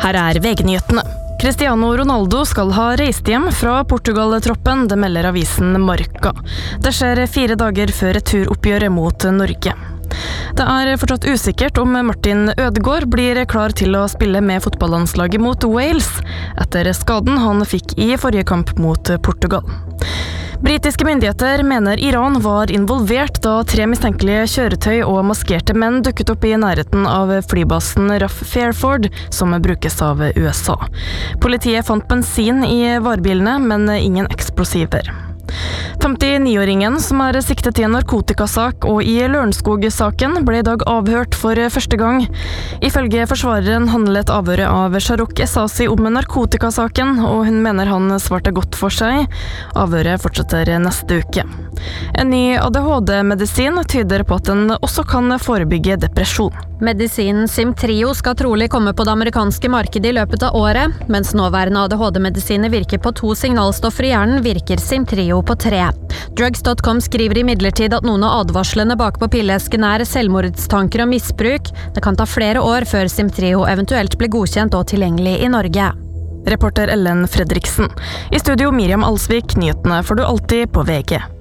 Her VG-nyhetene. Cristiano Ronaldo skal ha reist hjem fra Portugal-troppen, det melder avisen Marca. Det skjer 4 dager før returoppgjøret mot Norge. Det fortsatt usikkert om Martin Ødegaard blir klar til å spille med fotballandslaget mot Wales, etter skaden han fikk i forrige kamp mot Portugal. Britiske myndigheter mener Iran var involvert da 3 mistenkelige kjøretøy og maskerte menn dukket opp i nærheten av flybasen Raf Fairford, som brukes av USA. Politiet fant bensin i varebilene, men ingen eksplosiver. 59-åringen som siktet i en narkotikasak og i Lørenskog-saken ble i dag avhørt for første gang. Ifølge forsvareren handlet avhøret av Shahrukh Essasi om narkotikasaken, og hun mener han svarte godt for seg. Avhøret fortsetter neste uke. En ny ADHD-medisin tyder på at den også kan forebygge depresjon. Medisinen Simtrio skal trolig komme på det amerikanske markedet i løpet av året. Mens nåværende ADHD-medisiner virker på 2 signalstoffer i hjernen, virker Simtrio på 3. Drugs.com skriver imidlertid at noen av advarslene bak på pilleesken selvmordstanker og misbruk. Det kan ta flere år før Simtrio eventuelt blir godkjent og tilgjengelig i Norge. Reporter Ellen Fredriksen. I studio Miriam Alsvik, nyhetene får du alltid på VG.